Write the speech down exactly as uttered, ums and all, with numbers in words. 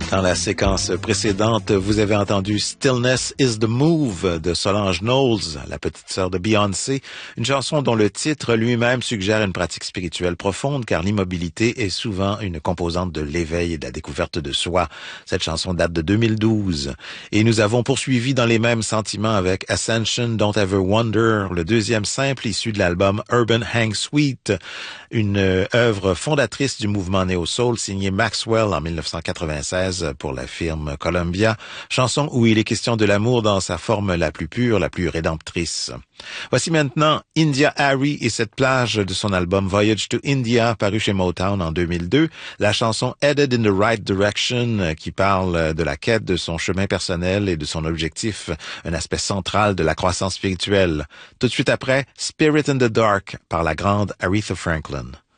Dans la séquence précédente, vous avez entendu Stillness is the Move de Solange Knowles, la petite sœur de Beyoncé, une chanson dont le titre lui-même suggère une pratique spirituelle profonde car l'immobilité est souvent une composante de l'éveil et de la découverte de soi. Cette chanson date de deux mille douze. Et nous avons poursuivi dans les mêmes sentiments avec Ascension Don't Ever Wonder, le deuxième simple issu de l'album Urban Hang Suite, une œuvre fondatrice du mouvement néo-soul signée Maxwell en dix-neuf cent quatre-vingt-seize pour la firme Columbia, chanson où il est question de l'amour dans sa forme la plus pure, la plus rédemptrice. Voici maintenant India Arie et cette plage de son album Voyage to India, paru chez Motown en deux mille deux, la chanson Headed in the Right Direction qui parle de la quête de son chemin personnel et de son objectif, un aspect central de la croissance spirituelle. Tout de suite après, Spirit in the Dark par la grande Aretha Franklin.